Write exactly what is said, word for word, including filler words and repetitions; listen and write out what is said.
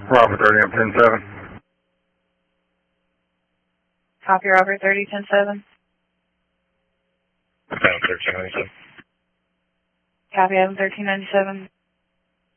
Robert thirty, I'm ten seven. Copy, Robert thirty, ten seven. Pound thirteen ninety-seven. Copy, Adam thirteen ninety-seven.